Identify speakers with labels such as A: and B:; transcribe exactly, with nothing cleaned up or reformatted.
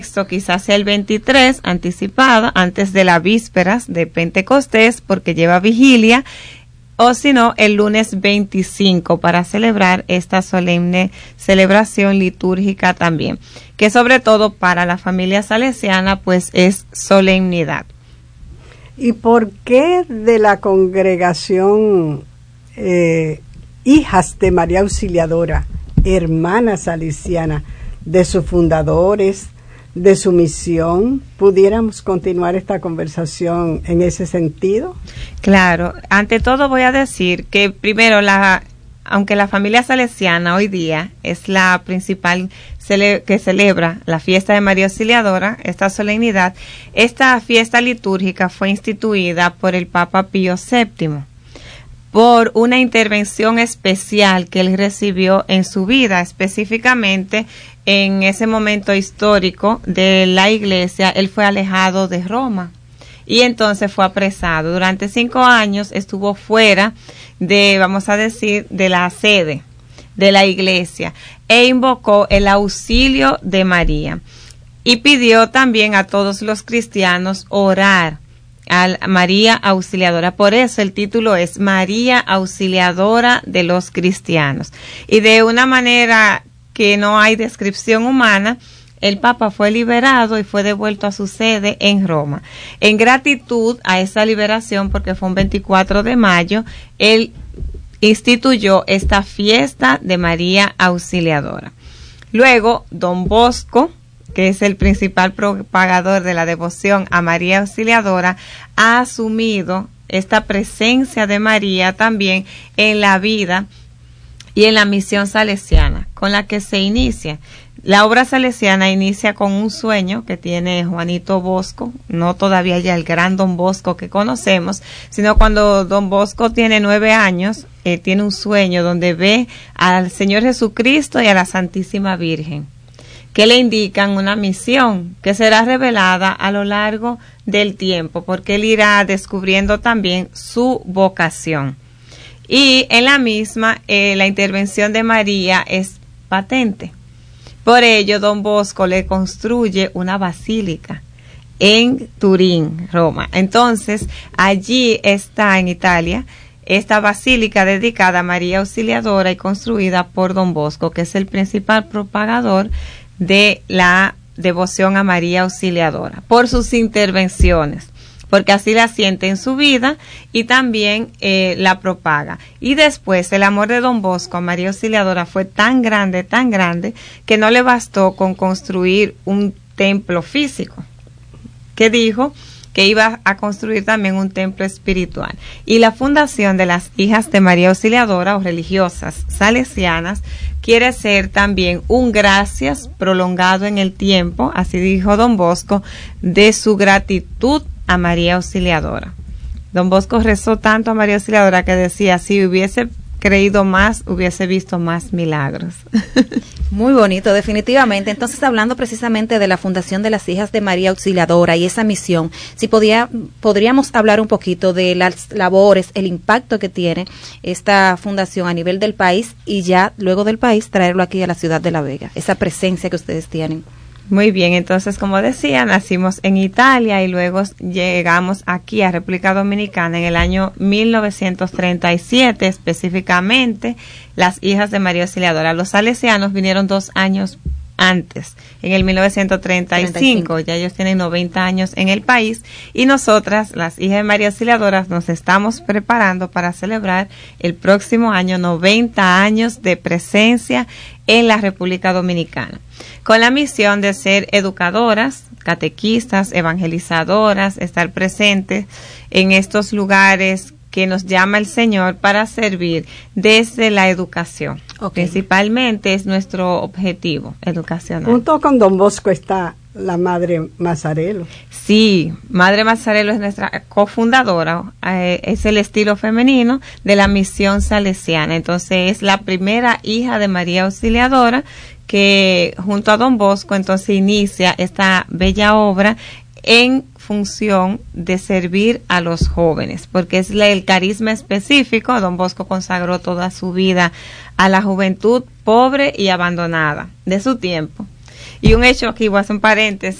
A: Esto quizás sea el veintitrés, anticipada, antes de las vísperas de Pentecostés, porque lleva vigilia, o si no, el lunes veinticinco, para celebrar esta solemne celebración litúrgica también, que sobre todo para la familia salesiana, pues es solemnidad.
B: ¿Y por qué de la congregación eh, Hijas de María Auxiliadora, hermanas salesianas, de sus fundadores, de su misión, pudiéramos continuar esta conversación en ese sentido?
A: Claro, ante todo voy a decir que primero, la, aunque la familia salesiana hoy día es la principal cele, que celebra la fiesta de María Auxiliadora, esta solemnidad, esta fiesta litúrgica fue instituida por el Papa Pío séptimo, por una intervención especial que él recibió en su vida, específicamente en ese momento histórico de la iglesia. Él fue alejado de Roma y entonces fue apresado. Durante cinco años estuvo fuera de, vamos a decir, de la sede de la iglesia, e invocó el auxilio de María y pidió también a todos los cristianos orar a María Auxiliadora. Por eso el título es María Auxiliadora de los cristianos. Y de una manera que no hay descripción humana, el Papa fue liberado y fue devuelto a su sede en Roma. En gratitud a esa liberación, porque fue un veinticuatro de mayo, él instituyó esta fiesta de María Auxiliadora. Luego, Don Bosco, que es el principal propagador de la devoción a María Auxiliadora, ha asumido esta presencia de María también en la vida y en la misión salesiana con la que se inicia. La obra salesiana inicia con un sueño que tiene Juanito Bosco, no todavía ya el gran Don Bosco que conocemos, sino cuando Don Bosco tiene nueve años, eh, tiene un sueño donde ve al Señor Jesucristo y a la Santísima Virgen, que le indican una misión que será revelada a lo largo del tiempo, porque él irá descubriendo también su vocación. Y en la misma, eh, la intervención de María es patente. Por ello, Don Bosco le construye una basílica en Turín, Roma. Entonces, allí está en Italia esta basílica dedicada a María Auxiliadora y construida por Don Bosco, que es el principal propagador de la devoción a María Auxiliadora, por sus intervenciones, porque así la siente en su vida y también eh, la propaga. Y después el amor de Don Bosco a María Auxiliadora fue tan grande, tan grande, que no le bastó con construir un templo físico, que dijo que iba a construir también un templo espiritual. Y la fundación de las Hijas de María Auxiliadora, o religiosas salesianas, quiere ser también un gracias prolongado en el tiempo, así dijo Don Bosco, de su gratitud a María Auxiliadora. Don Bosco rezó tanto a María Auxiliadora que decía, si hubiese creído más, hubiese visto más milagros.
C: Muy bonito, definitivamente. Entonces, hablando precisamente de la Fundación de las Hijas de María Auxiliadora y esa misión, si podía, podríamos hablar un poquito de las labores, el impacto que tiene esta fundación a nivel del país y ya luego del país traerlo aquí a la ciudad de La Vega, esa presencia que ustedes tienen.
A: Muy bien, entonces, como decía, nacimos en Italia y luego llegamos aquí a República Dominicana en el año mil novecientos treinta y siete, específicamente las Hijas de María Auxiliadora. Los salesianos vinieron dos años antes, en el mil novecientos treinta y cinco, treinta y cinco. Ya ellos tienen noventa años en el país y nosotras, las Hijas de María Auxiliadora, nos estamos preparando para celebrar el próximo año noventa años de presencia en la República Dominicana, con la misión de ser educadoras, catequistas, evangelizadoras, estar presentes en estos lugares que nos llama el Señor para servir desde la educación. Okay. Principalmente es nuestro objetivo educacional.
B: Junto con Don Bosco está la Madre Mazzarello.
A: Sí, Madre Mazzarello es nuestra cofundadora, eh, es el estilo femenino de la misión salesiana. Entonces es la primera hija de María Auxiliadora que junto a Don Bosco entonces inicia esta bella obra en función de servir a los jóvenes, porque es el carisma específico. Don Bosco consagró toda su vida a la juventud pobre y abandonada de su tiempo. Y un hecho aquí, voy a hacer un paréntesis,